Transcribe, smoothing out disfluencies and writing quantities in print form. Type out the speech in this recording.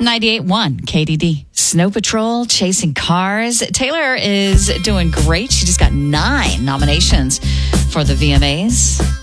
98.1 KDD. Snow Patrol, Chasing Cars. Taylor is doing great. She just got 9 nominations for the VMAs.